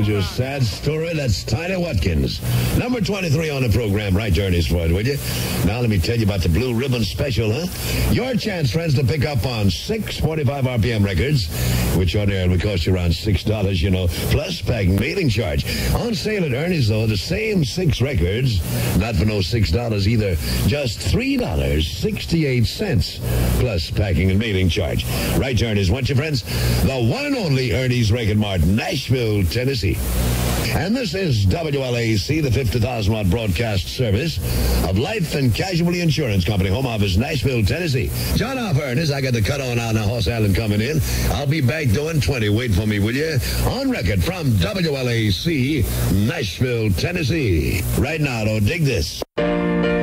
told you a sad story. That's Tiny Watkins. Number 23 on the program. Right, Journeys, Floyd, would you? Now let me tell you about the Blue Ribbon Special, huh? Your chance, friends, to pick up on 6 45 RPM records, which ordinarily would cost you around $6, plus packing mailing charge. On sale at Ernie's, though, the same 6 records, not for no $6 either, just $3.68, plus packing and mailing charge. Right, Ernie's, want you, friends? The one and only Ernie's Record Mart, Nashville, Tennessee. And this is WLAC, the 50,000-watt broadcast service of Life and Casualty Insurance Company, home office, Nashville, Tennessee. John off, Ernest. I got the cut on out now, Horse Island coming in. I'll be back doing 20. Wait for me, will you? On record from WLAC, Nashville, Tennessee. Right now, though, dig this.